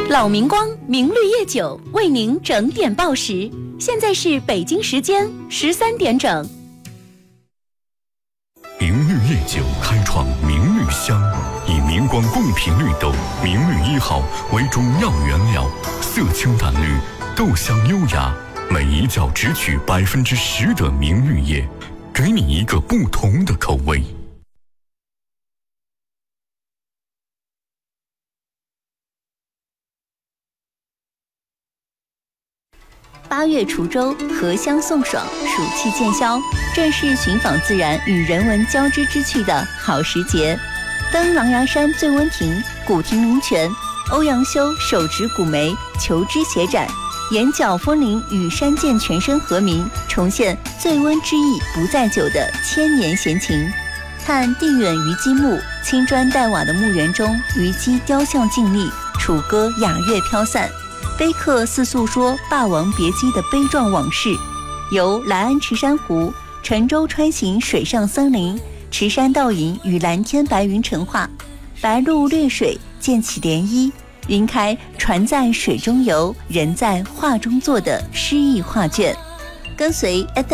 老明光明绿叶酒为您整点报时，现在是北京时间13点整。 明绿叶酒开创明绿香，以明光贡品绿豆明绿1号为中药原料，色清淡绿，豆香优雅，每一角只取10%的明绿叶，给你一个不同的口味。 8月滁州，荷香送爽，暑气渐消，正是寻访自然与人文交织之趣的好时节。登狼牙山醉温亭、古亭灵泉，欧阳修手执古梅，求知携展，眼角风铃与山涧泉声和鸣，重现醉温之意不在酒的千年闲情。看地远虞姬墓，青砖黛瓦的墓园中，虞姬雕像静立，楚歌雅乐飘散。碑刻似诉说《霸王别姬》的悲壮往事，由来安池珊瑚、沉舟穿行水上森林、池山倒影与蓝天白云成画，白鹭掠水溅起涟漪，云开船在水中游，人在画中坐的诗意画卷。跟随